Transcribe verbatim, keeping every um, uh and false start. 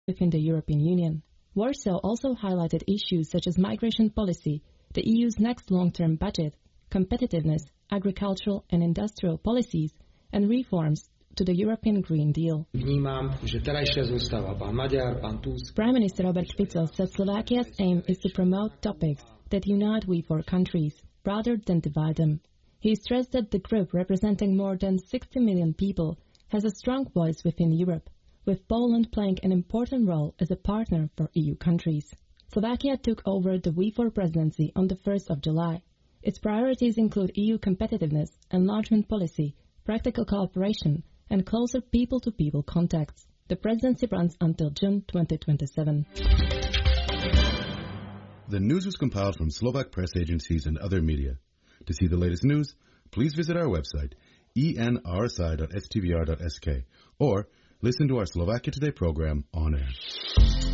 within the European Union. Warsaw also highlighted issues such as migration policy, the E U's next long-term budget, competitiveness, agricultural and industrial policies, and reforms to the European Green Deal. Prime Minister Robert Fico said Slovakia's aim is to promote topics that unite we four countries, rather than divide them. He stressed that the group, representing more than sixty million people, has a strong voice within Europe, with Poland playing an important role as a partner for E U countries. Slovakia took over the V four presidency on the first of July. Its priorities include E U competitiveness, enlargement policy, practical cooperation, and closer people-to-people contacts. The presidency runs until June twenty twenty-seven. The news was compiled from Slovak press agencies and other media. To see the latest news, please visit our website, e n r s i dot s t v r dot s k, or listen to our Slovakia Today program on air.